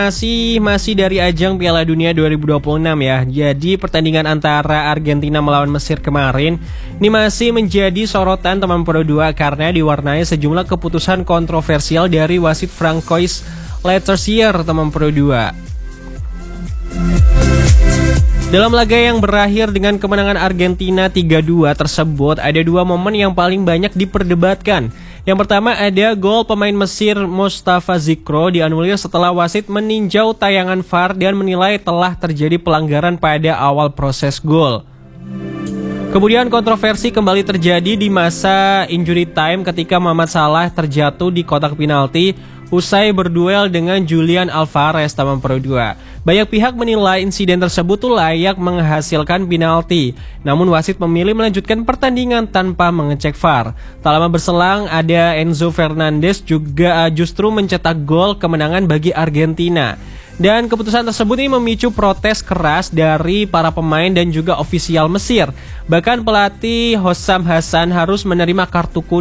Masih dari ajang Piala Dunia 2026 ya. Jadi pertandingan antara Argentina melawan Mesir kemarin ini masih menjadi sorotan teman Pro 2 karena diwarnai sejumlah keputusan kontroversial dari wasit Francois Letersier teman Pro 2. Dalam laga yang berakhir dengan kemenangan Argentina 3-2 tersebut, ada dua momen yang paling banyak diperdebatkan. Yang pertama ada gol pemain Mesir Mustafa Zikro dianulir setelah wasit meninjau tayangan VAR dan menilai telah terjadi pelanggaran pada awal proses gol. Kemudian kontroversi kembali terjadi di masa injury time ketika Muhammad Salah terjatuh di kotak penalti usai berduel dengan Julian Alvarez taman Pro 2. Banyak pihak menilai insiden tersebut layak menghasilkan penalti. Namun wasit memilih melanjutkan pertandingan tanpa mengecek VAR. Tak lama berselang ada Enzo Fernandez juga justru mencetak gol kemenangan bagi Argentina. Dan keputusan tersebut ini memicu protes keras dari para pemain dan juga ofisial Mesir. Bahkan pelatih Hossam Hassan harus menerima kartu kuning